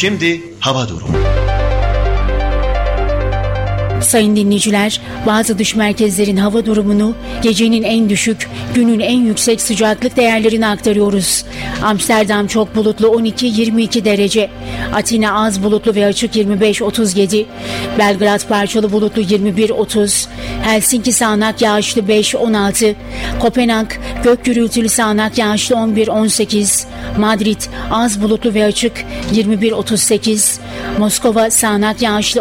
Şimdi hava durumu. Sayın dinleyiciler, bazı dış merkezlerin hava durumunu, gecenin en düşük, günün en yüksek sıcaklık değerlerini aktarıyoruz. Amsterdam çok bulutlu 12-22 derece. Atina az bulutlu ve açık 25-37. Belgrad parçalı bulutlu 21-30. Helsinki sağanak yağışlı 5-16. Kopenhag gök gürültülü sağanak yağışlı 11-18. Madrid az bulutlu ve açık 21-38. Moskova sağanak yağışlı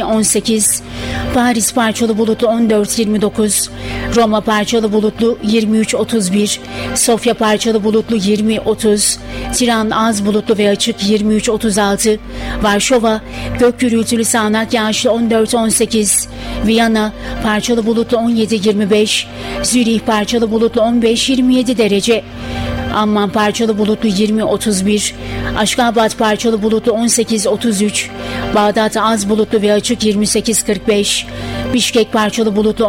12-18. Paris parçalı bulutlu 14-29, Roma parçalı bulutlu 23-31, Sofya parçalı bulutlu 20-30, Tiran az bulutlu ve açık 23-36, Varşova gök gürültülü sağanak yağışlı 14-18, Viyana parçalı bulutlu 17-25, Zürih parçalı bulutlu 15-27 derece, Amman parçalı bulutlu 20-31, Aşkabat parçalı bulutlu 18-33, Bağdat az bulutlu ve açık 28-45, Bişkek parçalı bulutlu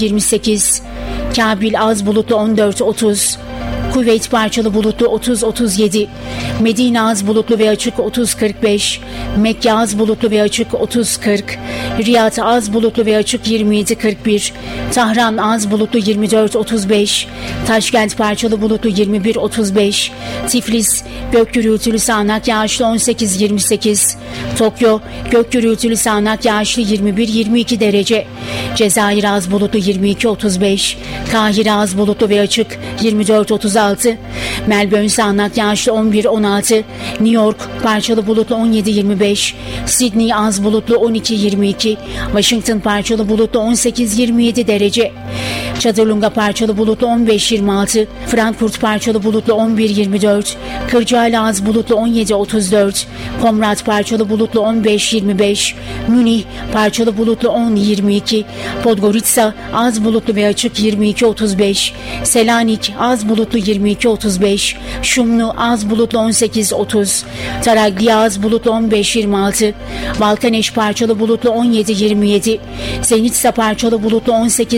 14-28, Kabil az bulutlu 14-30, Kuveyt parçalı bulutlu 30-37, Medine az bulutlu ve açık 30-45, Mekke az bulutlu ve açık 30-40, Riyad az bulutlu ve açık 27-41, Tahran az bulutlu 24-35, Taşkent parçalı bulutlu 21-35, Tiflis gök gürültülü sağanak yağışlı 18-28, Tokyo gök gürültülü sağanak yağışlı 21-22 derece, Cezayir az bulutlu 22-35, Kahire az bulutlu ve açık 24-36, Melbourne sağanak yağışlı 11-16, New York parçalı bulutlu 17-25, Sydney az bulutlu 12-22, Washington parçalı bulutlu 18-27 derece, Çadırlunga parçalı bulutlu 15-26, Frankfurt parçalı bulutlu 11-24, Kırcaali az bulutlu 17-34, Komrat parçalı bulutlu 15-25, Münih parçalı bulutlu 10-22, Podgorica az bulutlu ve açık 22-35, Selanik az bulutlu 22-35, Şumlu az bulutlu 18-30, Taragli az bulutlu 15-26, Balkaneş parçalı bulutlu 17-27, Zenitsa parçalı bulutlu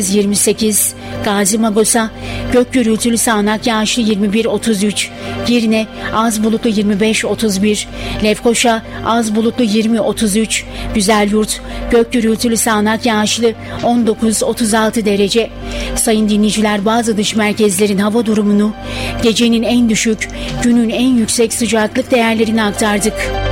18-28, Gazi Magosa gök gürültülü sağanak yağışlı 21-33, Girne az bulutlu 25-31, Lefkoşa az bulutlu 20-33, Güzelyurt gök gürültülü sağanak yağışlı 19-36 derece. Sayın dinleyiciler, bazı dış merkezlerin hava durumunu, gecenin en düşük, günün en yüksek sıcaklık değerlerini aktardık.